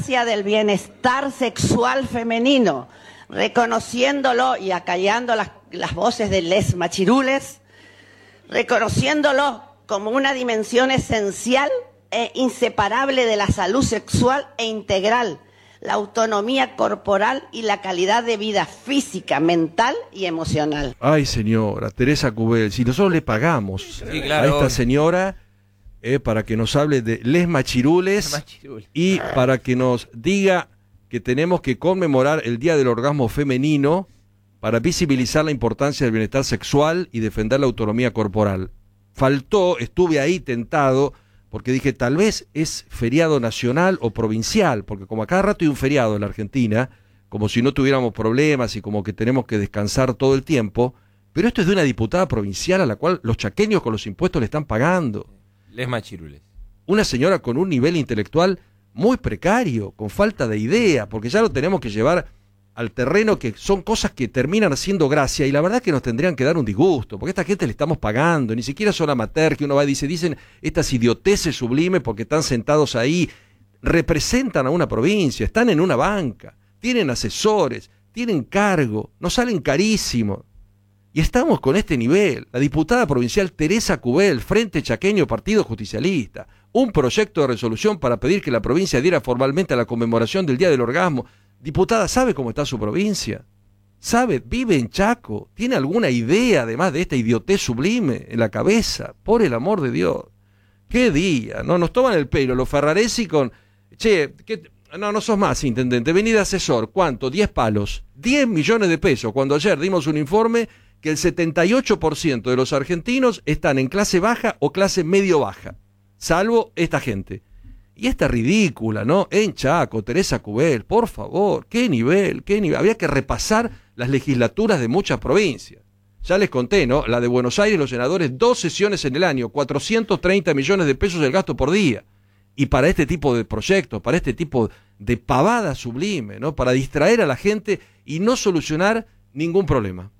importancia del bienestar sexual femenino, reconociéndolo y acallando las voces de les machirules, reconociéndolo como una dimensión esencial e inseparable de la salud sexual e integral, la autonomía corporal y la calidad de vida física, mental y emocional. Ay, señora, Teresa Cubel, si nosotros le pagamos a esta señora para que nos hable de les machirules y para que nos diga que tenemos que conmemorar el Día del Orgasmo Femenino para visibilizar la importancia del bienestar sexual y defender la autonomía corporal. Estuve ahí tentado, porque dije, tal vez es feriado nacional o provincial, porque como a cada rato hay un feriado en la Argentina, como si no tuviéramos problemas y como que tenemos que descansar todo el tiempo, pero esto es de una diputada provincial a la cual los chaqueños con los impuestos le están pagando. Les machirules. Una señora con un nivel intelectual muy precario, con falta de idea, porque ya lo tenemos que llevar al terreno que son cosas que terminan haciendo gracia y la verdad que nos tendrían que dar un disgusto, porque a esta gente le estamos pagando, ni siquiera son amateurs que uno va y dicen estas idioteces sublimes porque están sentados ahí, representan a una provincia, están en una banca, tienen asesores, tienen cargo, nos salen carísimos. Y estamos con este nivel. La diputada provincial Teresa Cubel, Frente Chaqueño Partido Justicialista, un proyecto de resolución para pedir que la provincia adhiera formalmente a la conmemoración del Día del Orgasmo. Diputada, ¿sabe cómo está su provincia? ¿Sabe? ¿Vive en Chaco? ¿Tiene alguna idea, además de esta idiotez sublime, en la cabeza? Por el amor de Dios. ¿Qué día? No, nos toman el pelo los Ferraresi con... No sos más, intendente. Vení de asesor. ¿Cuánto? 10 palos. 10 millones de pesos. Cuando ayer dimos un informe que el 78% de los argentinos están en clase baja o clase medio-baja. Salvo esta gente. Y esta ridícula, ¿no? En Chaco, Teresa Cubel, por favor, qué nivel. Había que repasar las legislaturas de muchas provincias. Ya les conté, ¿no? La de Buenos Aires, los senadores, 2 sesiones en el año, 430 millones de pesos el gasto por día. Y para este tipo de proyectos, para este tipo de pavada sublime, ¿no? Para distraer a la gente y no solucionar ningún problema.